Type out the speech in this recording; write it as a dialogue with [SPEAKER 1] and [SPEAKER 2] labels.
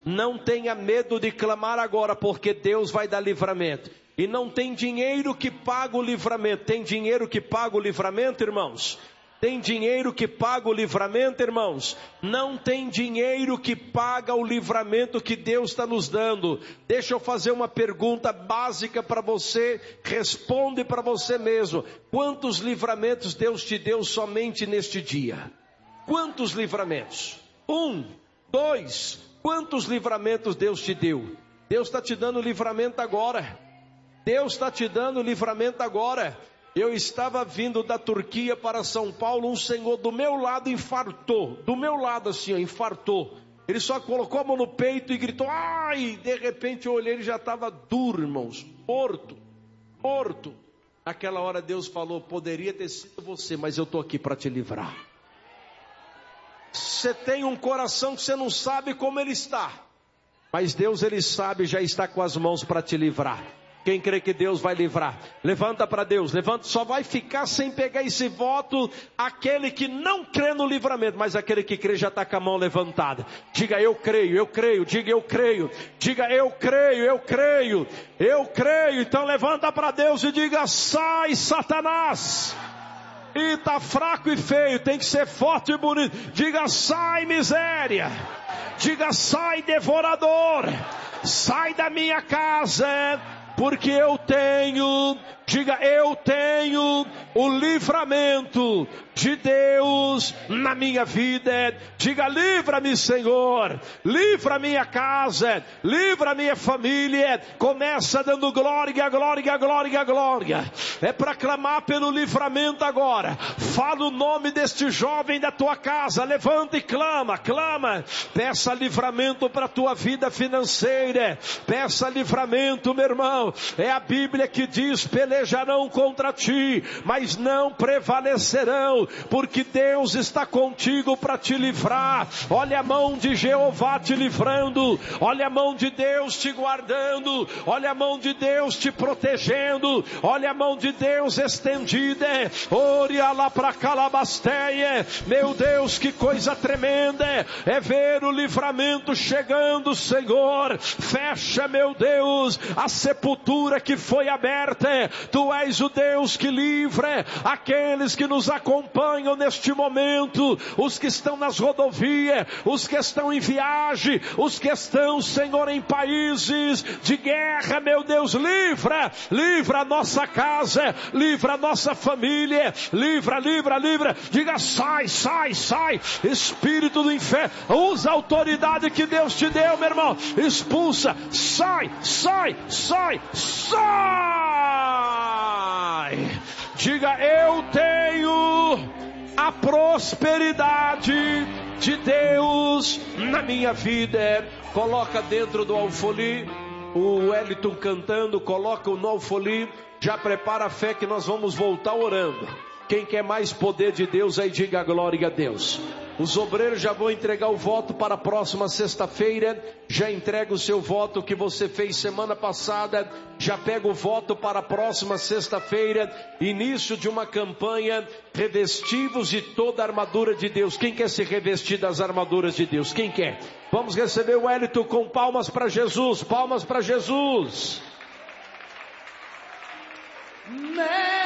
[SPEAKER 1] Não tenha medo de clamar agora, porque Deus vai dar livramento. E não tem dinheiro que paga o livramento. Tem dinheiro que paga o livramento, irmãos? Tem dinheiro que paga o livramento, irmãos? Não tem dinheiro que paga o livramento que Deus está nos dando. Deixa eu fazer uma pergunta básica para você. Responde para você mesmo. Quantos livramentos Deus te deu somente neste dia? Quantos livramentos? 1, 2... Quantos livramentos Deus te deu? Deus está te dando livramento agora. Deus está te dando livramento agora. Eu estava vindo da Turquia para São Paulo. Um senhor do meu lado infartou. Do meu lado assim, infartou. Ele só colocou a mão no peito e gritou, ai! De repente eu olhei, ele já estava duro, irmãos. Morto. Naquela hora Deus falou, poderia ter sido você, mas eu estou aqui para te livrar. Você tem um coração que você não sabe como ele está, mas Deus, ele sabe, já está com as mãos para te livrar. Quem crê que Deus vai livrar? Levanta para Deus, levanta. Só vai ficar sem pegar esse voto aquele que não crê no livramento, mas aquele que crê já está com a mão levantada. Diga eu creio, diga eu creio, diga eu creio. Então levanta para Deus e diga, sai Satanás. E tá fraco e feio, tem que ser forte e bonito. Diga, sai miséria. Diga, sai devorador. Sai da minha casa, porque eu tenho, diga, eu tenho o livramento de Deus na minha vida. Diga, livra-me, Senhor, livra minha casa, livra minha família. Começa dando glória. É para clamar pelo livramento agora. Fala o nome deste jovem da tua casa, levanta e clama. Peça livramento para a tua vida financeira. Peça livramento, meu irmão. É a Bíblia que diz, pelejarão contra ti, mas não prevalecerão, porque Deus está contigo para te livrar. Olha a mão de Jeová te livrando, olha a mão de Deus te guardando, olha a mão de Deus te protegendo, olha a mão de Deus estendida. Oria lá para calabasteia. Meu Deus, que coisa tremenda é ver o livramento chegando, Senhor. Fecha, meu Deus, a sepultura que foi aberta. Tu és o Deus que livra aqueles que nos acompanham neste momento, os que estão nas rodovias, os que estão em viagem, os que estão, Senhor, em países de guerra. Meu Deus, livra a nossa casa, livra a nossa família, livra. Diga, sai, espírito do inferno, usa a autoridade que Deus te deu, meu irmão, expulsa, sai. Diga, eu tenho a prosperidade de Deus na minha vida. Coloca dentro do alfoli, o Wellington cantando, coloca no alfoli, já prepara a fé que nós vamos voltar orando. Quem quer mais poder de Deus, aí diga glória a Deus. Os obreiros já vão entregar o voto para a próxima sexta-feira. Já entrega o seu voto que você fez semana passada. Já pega o voto para a próxima sexta-feira. Início de uma campanha, revestivos de toda a armadura de Deus. Quem quer se revestir das armaduras de Deus? Quem quer? Vamos receber o Wellington com palmas para Jesus. Palmas para Jesus.